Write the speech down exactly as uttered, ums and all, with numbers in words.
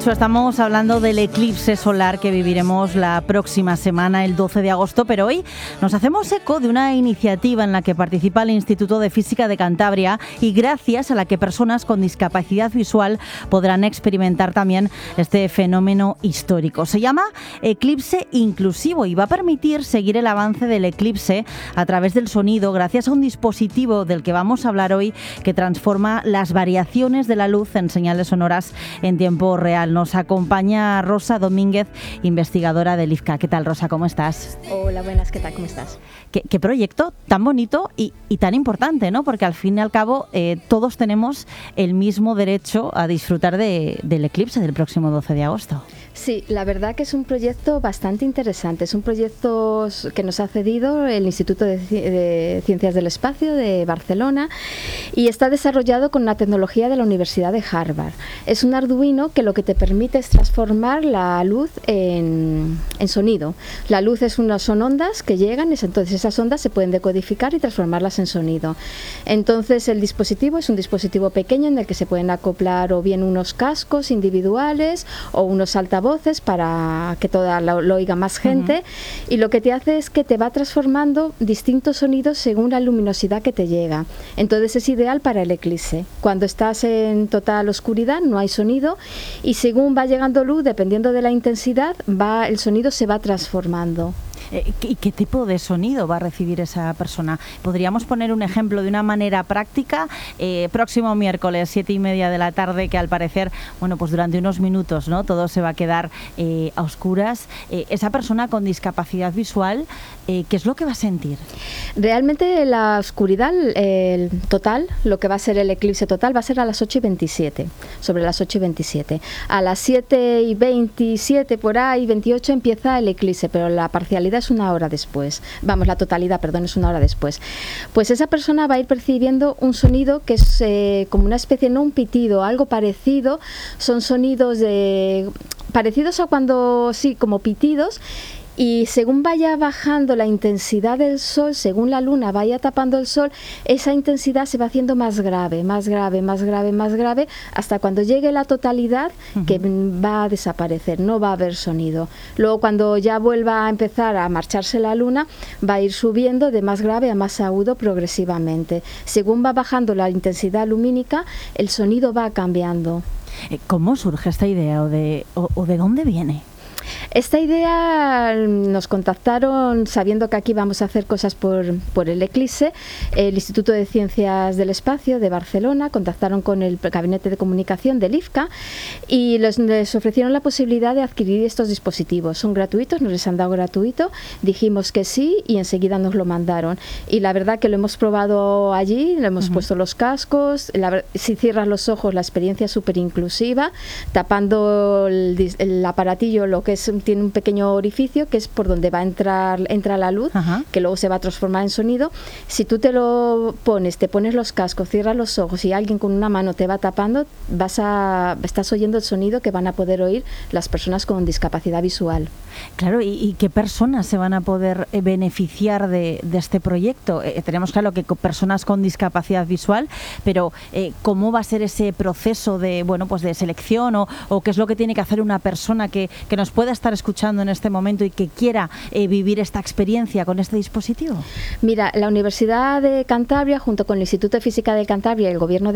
dicho, estamos hablando del eclipse solar que viviremos la próxima semana, el doce de agosto, pero hoy nos hacemos eco de una iniciativa en la que participa el Instituto de Física de Cantabria y gracias a la que personas con discapacidad visual podrán experimentar también este fenómeno histórico. Se llama Eclipse Inclusivo y va a permitir seguir el avance del eclipse a través del sonido gracias a un dispositivo del que vamos a hablar hoy que transforma las variaciones de la luz en señales sonoras en tiempo real. Nos acompaña Rosa Domínguez, investigadora del I F C A. ¿Qué tal, Rosa? ¿Cómo estás? Hola, buenas. ¿Qué tal? ¿Cómo estás? Qué, qué proyecto tan bonito y, y tan importante, ¿no? Porque al fin y al cabo eh, todos tenemos el mismo derecho a disfrutar de, del eclipse del próximo doce de agosto. Sí, la verdad que es un proyecto bastante interesante. Es un proyecto que nos ha cedido el Instituto de, de Ciencias del Espacio de Barcelona y está desarrollado con la tecnología de la Universidad de Harvard. Es un Arduino que lo que te permite es transformar la luz en, en sonido. La luz es unas, son ondas que llegan, entonces esas ondas se pueden decodificar y transformarlas en sonido. Entonces el dispositivo es un dispositivo pequeño en el que se pueden acoplar o bien unos cascos individuales o unos altavoces voces para que toda lo, lo oiga más gente. Uh-huh. Y lo que te hace es que te va transformando distintos sonidos según la luminosidad que te llega. Entonces es ideal para el eclipse. Cuando estás en total oscuridad no hay sonido y según va llegando luz, dependiendo de la intensidad, va el sonido se va transformando. ¿Y qué tipo de sonido va a recibir esa persona? ¿Podríamos poner un ejemplo de una manera práctica? Eh, próximo miércoles, siete y media de la tarde, que al parecer, bueno, pues durante unos minutos, ¿no? Todo se va a quedar eh, a oscuras. Eh, esa persona con discapacidad visual, eh, ¿qué es lo que va a sentir? Realmente la oscuridad el total, lo que va a ser el eclipse total, va a ser a las ocho y veintisiete, sobre las ocho y veintisiete. A las siete y veintisiete, por ahí, veintiocho, empieza el eclipse, pero la parcialidad es una hora después, vamos, la totalidad, perdón, es una hora después. Pues esa persona va a ir percibiendo un sonido que es eh, como una especie, no un pitido, algo parecido, son sonidos de, parecidos a cuando, sí, como pitidos. Y según vaya bajando la intensidad del sol, según la luna vaya tapando el sol, esa intensidad se va haciendo más grave, más grave, más grave, más grave, hasta cuando llegue la totalidad, uh-huh, que va a desaparecer, no va a haber sonido. Luego cuando ya vuelva a empezar a marcharse la luna, va a ir subiendo de más grave a más agudo progresivamente. Según va bajando la intensidad lumínica, el sonido va cambiando. ¿Cómo surge esta idea o de, o, o de dónde viene? Esta idea nos contactaron sabiendo que aquí vamos a hacer cosas por, por el eclipse. El Instituto de Ciencias del Espacio de Barcelona contactaron con el Gabinete de Comunicación del I F C A y les, les ofrecieron la posibilidad de adquirir estos dispositivos. Son gratuitos, nos les han dado gratuito. Dijimos que sí y enseguida nos lo mandaron. Y la verdad que lo hemos probado allí, le hemos uh-huh. puesto los cascos. La, si cierras los ojos, la experiencia es súper inclusiva, tapando el, el aparatillo, lo que es, tiene un pequeño orificio que es por donde va a entrar entra la luz, uh-huh, que luego se va a transformar en sonido. Si tú te lo pones, te pones los cascos, cierras los ojos y alguien con una mano te va tapando, vas a estás oyendo el sonido que van a poder oír las personas con discapacidad visual. Claro, ¿y, y qué personas se van a poder eh, beneficiar de, de este proyecto? Eh, tenemos claro que con personas con discapacidad visual, pero eh, ¿cómo va a ser ese proceso de, bueno, pues de selección o, o qué es lo que tiene que hacer una persona que, que nos pueda estar escuchando en este momento y que quiera eh, vivir esta experiencia con este dispositivo? Mira, la Universidad de Cantabria, junto con el Instituto de Física de Cantabria y el Gobierno de